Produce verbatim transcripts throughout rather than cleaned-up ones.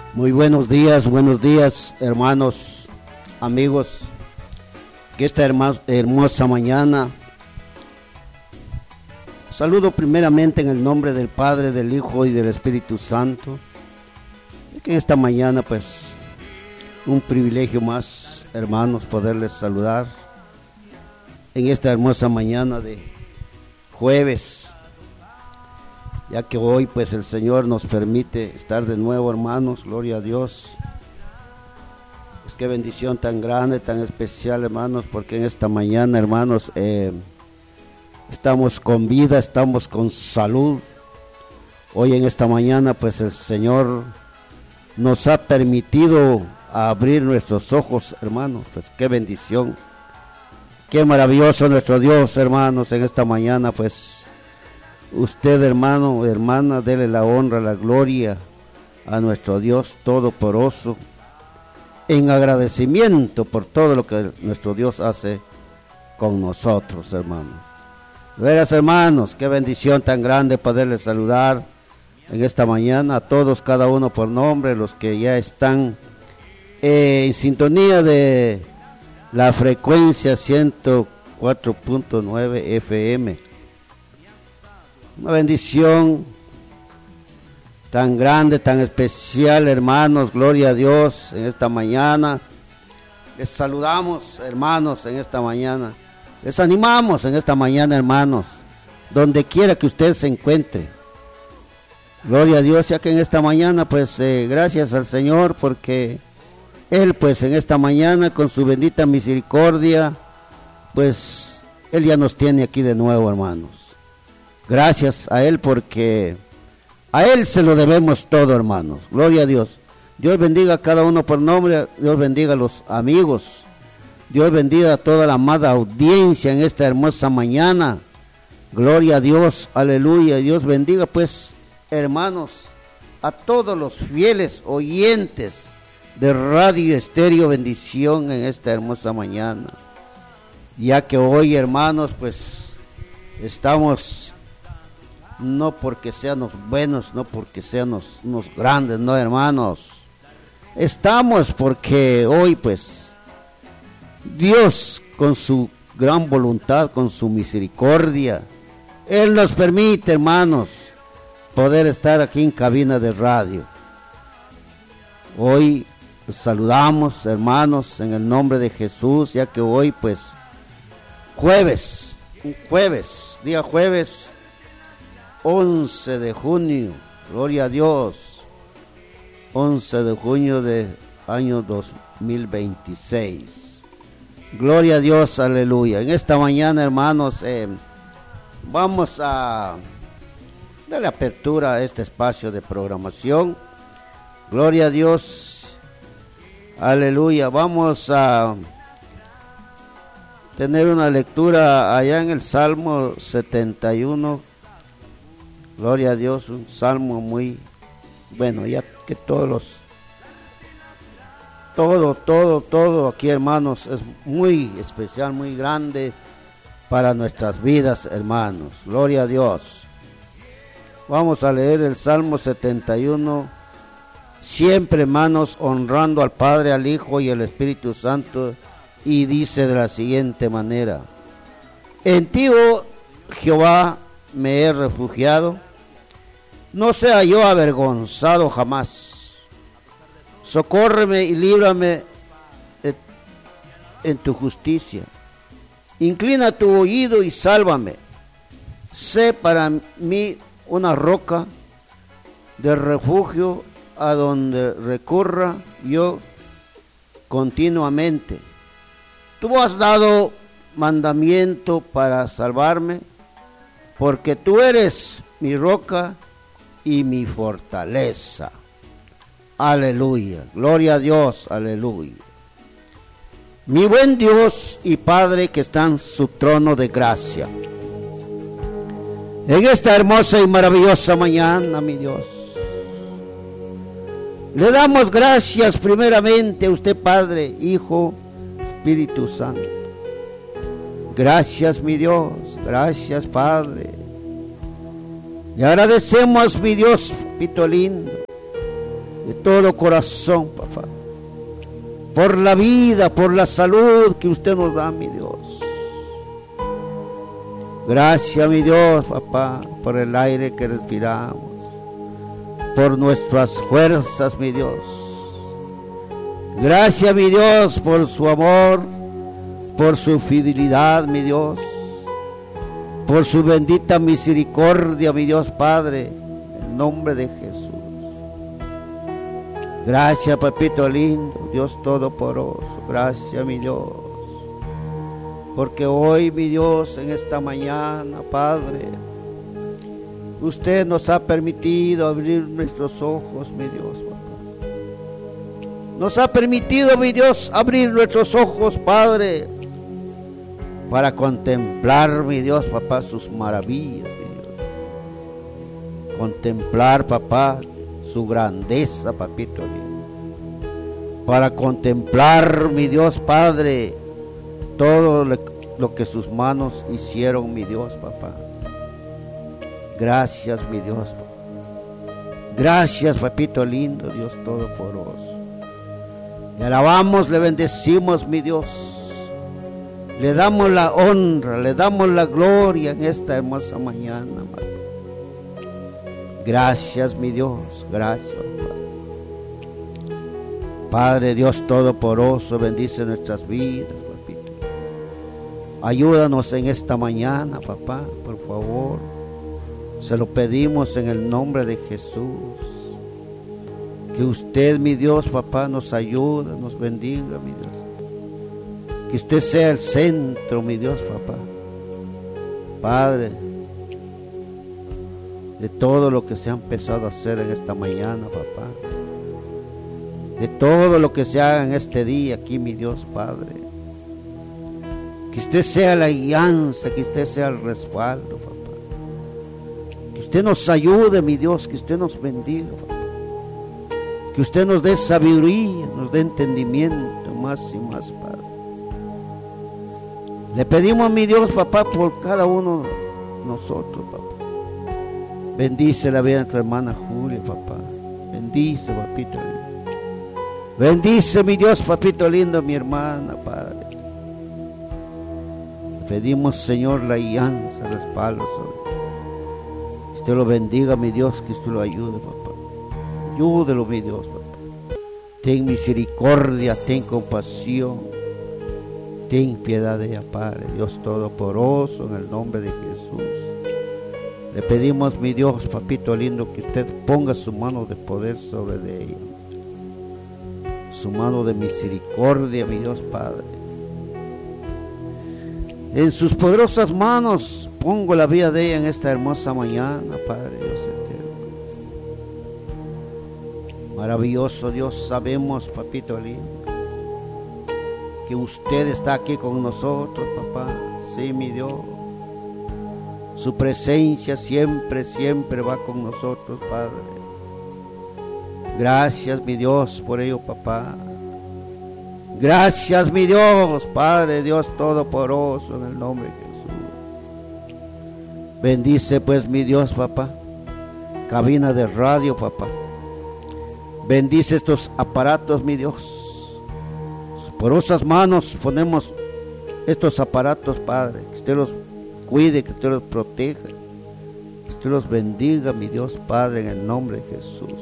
Muy buenos días, buenos días, hermanos, amigos. Que esta hermosa mañana saludo primeramente en el nombre del Padre, del Hijo y del Espíritu Santo. Y que en esta mañana, pues, un privilegio más, hermanos, poderles saludar en esta hermosa mañana de jueves, ya que hoy pues el Señor nos permite estar de nuevo, hermanos. Gloria a Dios. Pues qué bendición tan grande, tan especial, hermanos, porque en esta mañana, hermanos, eh, estamos con vida, estamos con salud. Hoy en esta mañana pues el Señor nos ha permitido abrir nuestros ojos, hermanos. Pues qué bendición, qué maravilloso nuestro Dios, hermanos. En esta mañana pues usted, hermano, hermana, dele la honra, la gloria a nuestro Dios todopoderoso, en agradecimiento por todo lo que nuestro Dios hace con nosotros, hermanos. Veras, hermanos, qué bendición tan grande poderles saludar en esta mañana a todos, cada uno por nombre, los que ya están eh, en sintonía de la frecuencia ciento cuatro punto nueve F M. Una bendición tan grande, tan especial, hermanos. Gloria a Dios en esta mañana. Les saludamos, hermanos, en esta mañana. Les animamos en esta mañana, hermanos, donde quiera que usted se encuentre. Gloria a Dios, ya que en esta mañana, pues, eh, gracias al Señor, porque Él, pues, en esta mañana, con su bendita misericordia, pues, Él ya nos tiene aquí de nuevo, hermanos. Gracias a Él, porque a Él se lo debemos todo, hermanos. Gloria a Dios. Dios bendiga a cada uno por nombre. Dios bendiga a los amigos. Dios bendiga a toda la amada audiencia en esta hermosa mañana. Gloria a Dios. Aleluya. Dios bendiga, pues, hermanos, a todos los fieles oyentes de Radio Estéreo Bendición en esta hermosa mañana. Ya que hoy, hermanos, pues, estamos... no porque seamos buenos, no porque seamos unos grandes, no, hermanos. Estamos porque hoy, pues, Dios, con su gran voluntad, con su misericordia, Él nos permite, hermanos, poder estar aquí en cabina de radio. Hoy los saludamos, hermanos, en el nombre de Jesús, ya que hoy, pues, jueves, un jueves, día jueves, once de junio, gloria a Dios, once de junio de año dos mil veintiséis, gloria a Dios, aleluya. En esta mañana, hermanos, eh, vamos a darle apertura a este espacio de programación, gloria a Dios, aleluya. Vamos a tener una lectura allá en el Salmo setenta y uno. Gloria a Dios, un salmo muy bueno, ya que todos los, todo, todo, todo aquí, hermanos, es muy especial, muy grande para nuestras vidas, hermanos. Gloria a Dios. Vamos a leer el Salmo setenta y uno, siempre, hermanos, honrando al Padre, al Hijo y al Espíritu Santo, y dice de la siguiente manera: en ti, oh Jehová, me he refugiado, no sea yo avergonzado jamás. Socórreme y líbrame en tu justicia. Inclina tu oído y sálvame. Sé para mí una roca de refugio a donde recurra yo continuamente. Tú has dado mandamiento para salvarme, porque tú eres mi roca y mi fortaleza. Aleluya, gloria a Dios, aleluya. Mi buen Dios y Padre que está en su trono de gracia, en esta hermosa y maravillosa mañana, mi Dios, le damos gracias primeramente a usted, Padre, Hijo, Espíritu Santo. Gracias, mi Dios, gracias, Padre. Le agradecemos, mi Dios, pito lindo. de todo corazón, papá, por la vida, por la salud que usted nos da, mi Dios. Gracias, mi Dios, papá, por el aire que respiramos, por nuestras fuerzas, mi Dios. Gracias, mi Dios, por su amor, por su fidelidad, mi Dios, por su bendita misericordia, mi Dios Padre, en nombre de Jesús. Gracias, papito lindo, Dios todopoderoso. Gracias, mi Dios, porque hoy, mi Dios, en esta mañana, Padre, usted nos ha permitido abrir nuestros ojos, mi Dios, papá. Nos ha permitido, mi Dios, abrir nuestros ojos, Padre, para contemplar, mi Dios, papá, sus maravillas, mi Dios. Contemplar, papá, su grandeza, papito lindo. Para contemplar, mi Dios Padre, todo lo que sus manos hicieron, mi Dios, papá. Gracias, mi Dios. Gracias, papito lindo, Dios todopoderoso. Le alabamos, le bendecimos, mi Dios. Le damos la honra, le damos la gloria en esta hermosa mañana, papá. Gracias, mi Dios, gracias, papá. Padre Dios todopoderoso, bendice nuestras vidas, papito. Ayúdanos en esta mañana, papá, por favor. Se lo pedimos en el nombre de Jesús. Que usted, mi Dios, papá, nos ayude, nos bendiga, mi Dios. Que usted sea el centro, mi Dios, papá. Padre, de todo lo que se ha empezado a hacer en esta mañana, papá. De todo lo que se haga en este día aquí, mi Dios, Padre. Que usted sea la guianza, que usted sea el respaldo, papá. Que usted nos ayude, mi Dios, que usted nos bendiga, papá. Que usted nos dé sabiduría, nos dé entendimiento más y más, Padre. Le pedimos a mi Dios, papá, por cada uno de nosotros, papá. Bendice la vida de tu hermana Julia, papá. Bendice, papito lindo. Bendice, mi Dios, papito lindo, a mi hermana, Padre. Le pedimos, Señor, la guianza, el respaldo sobre él. Que usted lo bendiga, mi Dios, que usted lo ayude, papá. Ayúdelo, mi Dios, papá. Ten misericordia, ten compasión. Ten piedad de ella, Padre, Dios todopoderoso, en el nombre de Jesús. Le pedimos, mi Dios, papito lindo, que usted ponga su mano de poder sobre de ella. Su mano de misericordia, mi Dios Padre. En sus poderosas manos pongo la vida de ella en esta hermosa mañana, Padre Dios eterno. Maravilloso Dios, sabemos, papito lindo, que usted está aquí con nosotros, papá. Sí, mi Dios. Su presencia siempre, siempre va con nosotros, Padre. Gracias, mi Dios, por ello, papá. Gracias, mi Dios, Padre, Dios todopoderoso, en el nombre de Jesús. Bendice, pues, mi Dios, papá, cabina de radio, papá. Bendice estos aparatos, mi Dios. Por esas manos ponemos estos aparatos, Padre. Que usted los cuide, que usted los proteja, que usted los bendiga, mi Dios Padre, en el nombre de Jesús.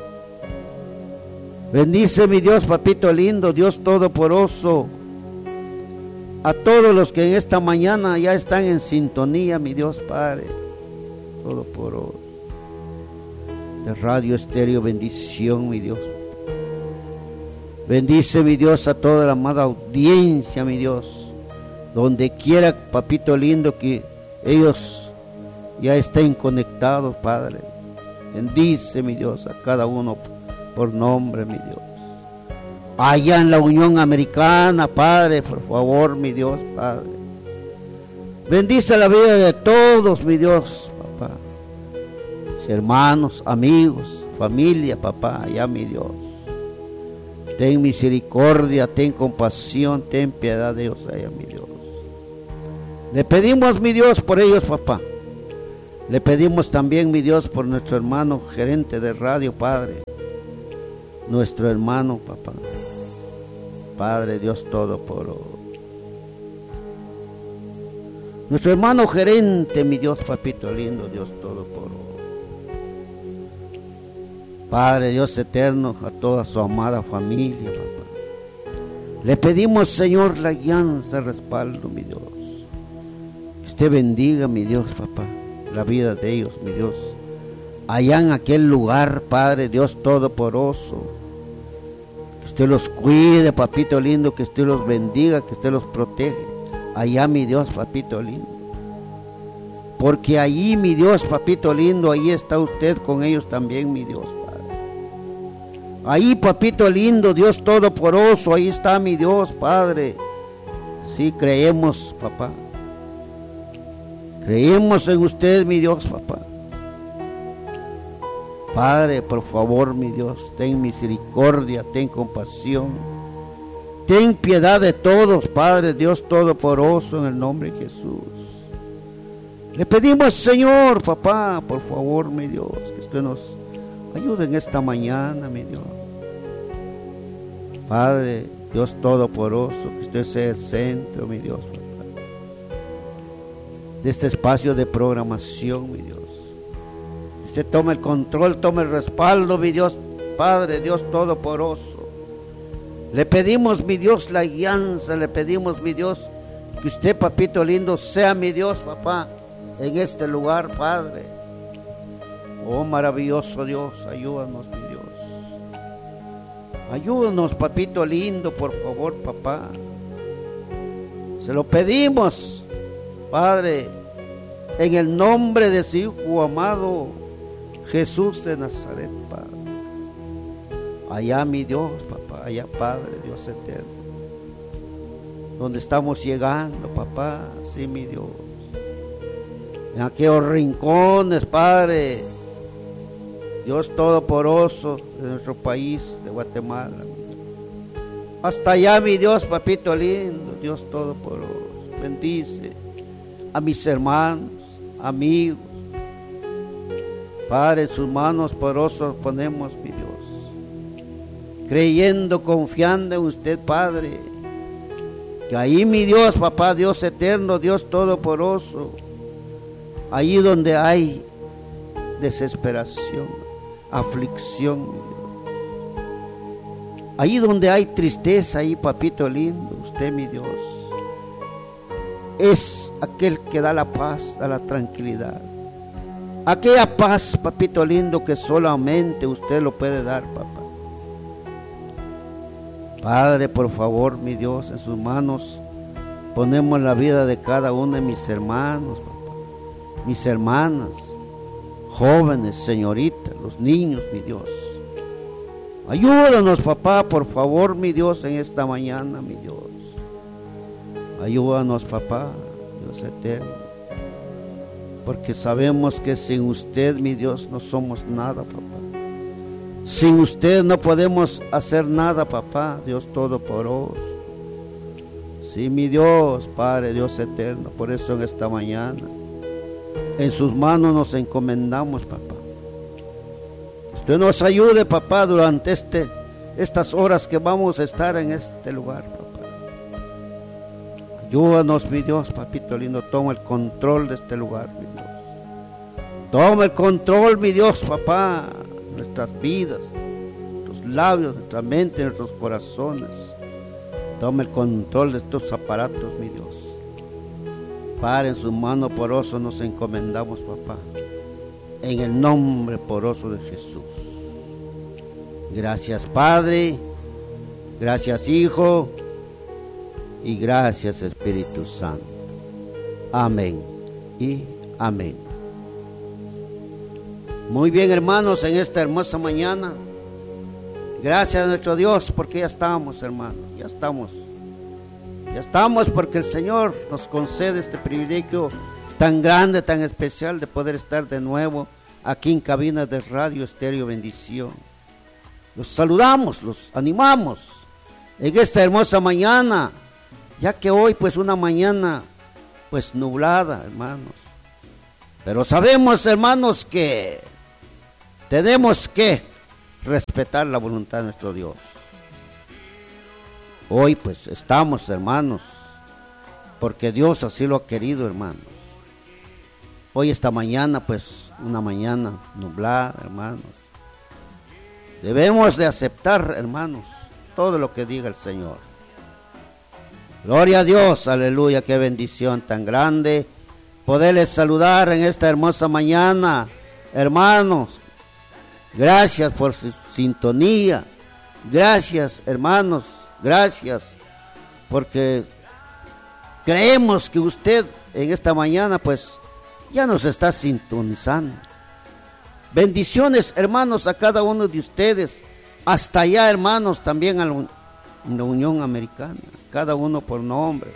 Bendice, mi Dios, papito lindo, Dios todopoderoso, a todos los que en esta mañana ya están en sintonía, mi Dios Padre todopoderoso. De Radio Estéreo, bendición, mi Dios. Bendice, mi Dios, a toda la amada audiencia, mi Dios. Donde quiera, papito lindo, que ellos ya estén conectados, Padre. Bendice, mi Dios, a cada uno por nombre, mi Dios. Allá en la Unión Americana, Padre, por favor, mi Dios, Padre. Bendice la vida de todos, mi Dios, papá. Mis hermanos, amigos, familia, papá, allá, mi Dios. Ten misericordia, ten compasión, ten piedad de ellos allá, mi Dios. Le pedimos, mi Dios, por ellos, papá. Le pedimos también, mi Dios, por nuestro hermano gerente de radio, Padre. nuestro hermano, papá, Padre Dios Todopoderoso, nuestro hermano gerente, mi Dios, papito lindo, Dios Todopoderoso, Padre Dios eterno, a toda su amada familia, papá, le pedimos, Señor, la guianza, el respaldo, mi Dios, que usted bendiga, mi Dios, papá, la vida de ellos, mi Dios, allá en aquel lugar, Padre Dios Todopoderoso, que usted los cuide, papito lindo, que usted los bendiga, que usted los protege, allá, mi Dios, papito lindo, porque allí, mi Dios, papito lindo, ahí está usted con ellos también, mi Dios, Padre, ahí, papito lindo, Dios Todopoderoso, ahí está mi Dios, Padre, sí, creemos, papá, creemos en usted, mi Dios, papá. Padre, por favor, mi Dios, ten misericordia, ten compasión, ten piedad de todos, Padre Dios Todopoderoso, en el nombre de Jesús. Le pedimos, Señor, papá, por favor, mi Dios, que usted nos ayude en esta mañana, mi Dios. Padre Dios Todopoderoso, que usted sea el centro, mi Dios, papá, de este espacio de programación, mi Dios. Usted toma el control, toma el respaldo, mi Dios, Padre, Dios Todopoderoso. Le pedimos, mi Dios, la guianza, le pedimos, mi Dios, que usted, papito lindo, sea mi Dios, papá, en este lugar, Padre. Oh, maravilloso Dios, ayúdanos, mi Dios. Ayúdanos, papito lindo, por favor, papá. Se lo pedimos, Padre, en el nombre de su Hijo amado, Jesús de Nazaret, Padre. Allá, mi Dios, papá, allá, Padre, Dios eterno, donde estamos llegando, papá, sí, mi Dios, en aquellos rincones, Padre, Dios Todopoderoso, de nuestro país, de Guatemala, mi Dios. Hasta allá, mi Dios, papito lindo, Dios Todopoderoso, bendice a mis hermanos, amigos, Padre, en sus manos poderosas ponemos, mi Dios, creyendo, confiando en usted, Padre, que ahí, mi Dios, papá, Dios eterno, Dios Todopoderoso, ahí donde hay desesperación, aflicción, mi Dios, ahí donde hay tristeza, ahí, papito lindo, usted, mi Dios, es aquel que da la paz, da la tranquilidad. Aquella paz, papito lindo, que solamente usted lo puede dar, papá. Padre, por favor, mi Dios, en sus manos ponemos la vida de cada uno de mis hermanos, papá, mis hermanas, jóvenes, señoritas, los niños, mi Dios. Ayúdanos, papá, por favor, mi Dios, en esta mañana, mi Dios. Ayúdanos, papá, Dios eterno, porque sabemos que sin usted, mi Dios, no somos nada, papá. Sin usted no podemos hacer nada, papá, Dios Todopoderoso. Sí, mi Dios, Padre, Dios eterno, por eso en esta mañana, en sus manos nos encomendamos, papá. Usted nos ayude, papá, durante este, estas horas que vamos a estar en este lugar, papá. Ayúdanos, mi Dios, papito lindo, toma el control de este lugar, mi Dios. Toma el control, mi Dios, papá, nuestras vidas, nuestros labios, nuestra mente, nuestros corazones. Toma el control de estos aparatos, mi Dios. Padre, en su mano poroso nos encomendamos, papá, en el nombre poroso de Jesús. Gracias, Padre, gracias, Hijo, y gracias, Espíritu Santo. Amén y amén. Muy bien, hermanos, en esta hermosa mañana, gracias a nuestro Dios, porque ya estamos, hermanos, ya estamos. Ya estamos porque el Señor nos concede este privilegio tan grande, tan especial, de poder estar de nuevo aquí en cabina de Radio Estéreo Bendición. Los saludamos, los animamos en esta hermosa mañana, ya que hoy pues una mañana pues nublada, hermanos. Pero sabemos, hermanos, que tenemos que respetar la voluntad de nuestro Dios. Hoy pues estamos, hermanos, porque Dios así lo ha querido, hermanos. Hoy esta mañana, pues una mañana nublada, hermanos. Debemos de aceptar, hermanos, todo lo que diga el Señor. Gloria a Dios, aleluya, qué bendición tan grande poderles saludar en esta hermosa mañana, hermanos. Gracias por su sintonía, gracias, hermanos, gracias, porque creemos que usted en esta mañana, pues, ya nos está sintonizando. Bendiciones, hermanos, a cada uno de ustedes, hasta allá, hermanos, también a la, la Unión Americana, cada uno por nombre.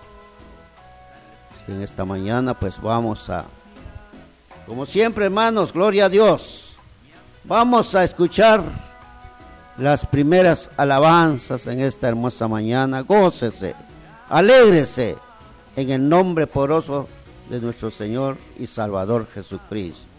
En esta mañana pues vamos a, como siempre, hermanos, gloria a Dios, vamos a escuchar las primeras alabanzas en esta hermosa mañana. Gócese, alégrese en el nombre poderoso de nuestro Señor y Salvador Jesucristo.